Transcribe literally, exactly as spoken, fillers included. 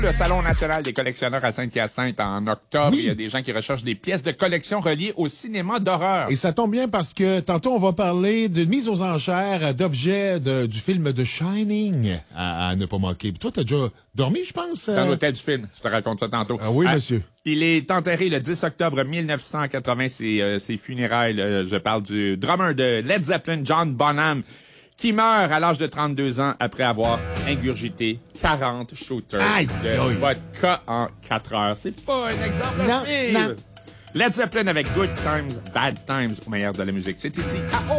Le Salon national des collectionneurs à Saint-Hyacinthe en octobre. Oui. Il y a des gens qui recherchent des pièces de collection reliées au cinéma d'horreur. Et ça tombe bien parce que tantôt, on va parler d'une mise aux enchères d'objets de, du film The Shining à, à ne pas manquer. Toi, t'as déjà dormi, je pense? Dans euh? l'hôtel du film. Je te raconte ça tantôt. Ah oui, Ah, monsieur. Il est enterré le dix octobre mille neuf cent quatre-vingts. C'est euh, ses funérailles. Là. Je parle du drummer de Led Zeppelin, John Bonham, qui meurt à l'âge de trente-deux ans après avoir ingurgité quarante shooters Aïe, de aïe. vodka en quatre heures. C'est pas un exemple à Non, suivre. non. Led Zeppelin avec Good Times, Bad Times au meilleur de la musique. C'est ici à O